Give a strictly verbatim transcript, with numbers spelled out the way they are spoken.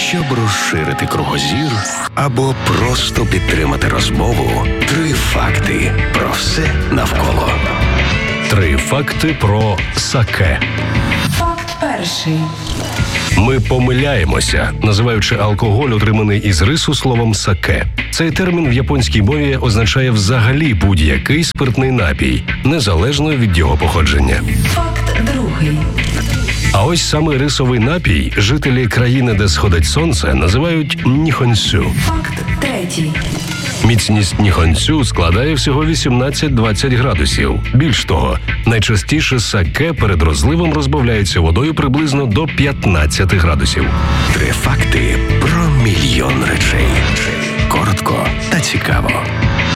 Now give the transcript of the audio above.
Щоб розширити кругозір або просто підтримати розмову, три факти про все навколо. Три факти про саке. Факт перший. Ми помиляємося, називаючи алкоголь, отриманий із рису, словом саке. Цей термін в японській мові означає взагалі будь-який спиртний напій, незалежно від його походження. Факт другий. А ось саме рисовий напій жителі країни, де сходить сонце, називають ніхонсю. Факт третій. Міцність ніхонсю складає всього вісімнадцять-двадцять градусів. Більш того, найчастіше саке перед розливом розбавляється водою приблизно до п'ятнадцять градусів. Три факти про мільйон речей. Коротко та цікаво.